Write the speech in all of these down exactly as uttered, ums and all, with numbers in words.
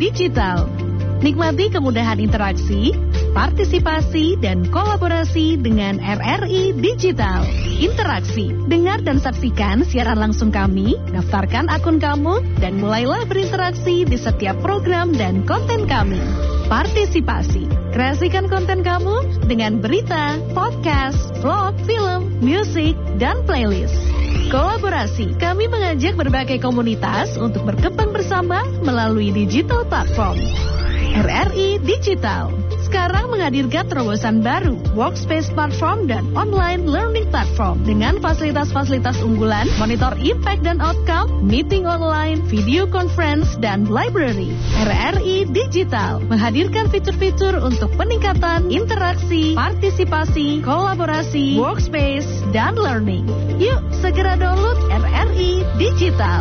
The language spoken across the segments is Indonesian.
Digital. Nikmati kemudahan interaksi, partisipasi, dan kolaborasi dengan R R I Digital. Interaksi, dengar dan saksikan siaran langsung kami, daftarkan akun kamu, dan mulailah berinteraksi di setiap program dan konten kami. Partisipasi, kreasikan konten kamu dengan berita, podcast, vlog, film, musik, dan playlist. Kolaborasi, kami mengajak berbagai komunitas untuk berkembang bersama melalui digital platform. R R I Digital sekarang menghadirkan terobosan baru, workspace platform dan online learning platform dengan fasilitas-fasilitas unggulan, monitor impact dan outcome, meeting online, video conference, dan library. R R I Digital menghadirkan fitur-fitur untuk peningkatan interaksi, partisipasi, kolaborasi, workspace, dan learning. Yuk, segera download R R I Digital.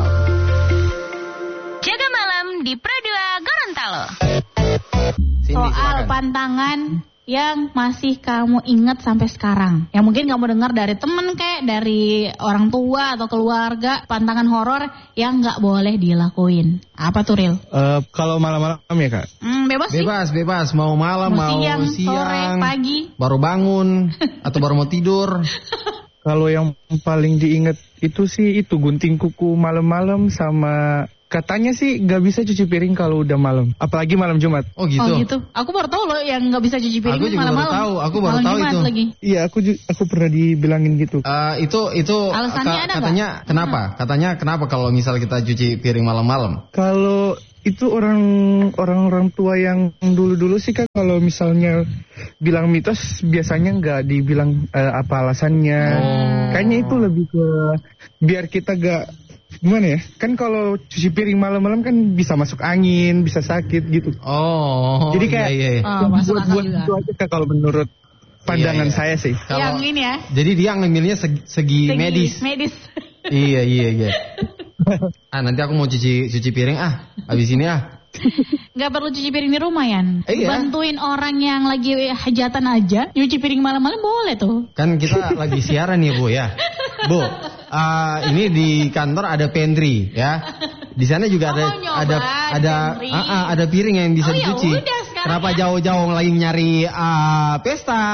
Jaga malam di Pro dua Gorontalo. Cindy, Soal silakan. pantangan yang masih kamu ingat sampai sekarang, yang mungkin kamu dengar dari temen kayak dari orang tua atau keluarga, pantangan horor yang nggak boleh dilakuin. Apa tuh, Ril? Uh, kalau malam-malam ya kak? Hmm, bebas sih. Bebas, bebas. Mau malam, Mau mau siang, siang, sore, pagi. baru bangun, atau baru mau tidur. Kalau yang paling diingat itu sih itu gunting kuku malam-malam sama katanya sih nggak bisa cuci piring kalau udah malam, apalagi malam Jumat. Oh gitu. Oh gitu. Aku baru tahu loh yang nggak bisa cuci piring Aku juga malam-malam. baru tahu, aku baru Malam tahu Jumat itu. lagi. Iya, aku ju- aku pernah dibilangin gitu. Uh, itu itu Alasannya ada katanya kenapa? Katanya kenapa kalau misal kita cuci piring malam-malam? Kalau itu orang orang-orang tua yang dulu-dulu sih kan kalau misalnya bilang mitos biasanya nggak dibilang uh, apa alasannya. Oh. Kayaknya itu lebih ke biar kita gak gimana ya? Kan kalau cuci piring malam-malam kan bisa masuk angin, bisa sakit gitu. Oh. Jadi kayak iya, iya. Oh, masuk akal buat juga. itu aja Kak, kalau menurut pandangan Iya, iya. saya sih. Kalau- Yang ini ya. Jadi dia ngambilnya segi, segi, Segi medis. Medis. Iya iya iya. Ah nanti aku mau cuci cuci piring ah. Habis ini ah. Gak perlu cuci piring di rumah, Yan. Iya. Bantuin orang yang lagi hajatan aja, nyuci piring malam-malam boleh tuh. Kan kita lagi siaran nih Bu ya. Bu, uh, ini di kantor ada pantry ya. Di sana juga ada Oh, nyoba ada ada pantry. uh, uh, ada piring yang bisa Oh, ya dicuci. udah, sekarang Kenapa ya. jauh-jauh lagi nyari uh, pesta?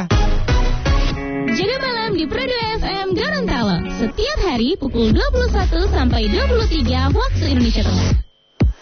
Jaga malam di Pro dua F M Gorontalo. Setiap hari pukul dua puluh satu sampai dua puluh tiga waktu Indonesia Tengah.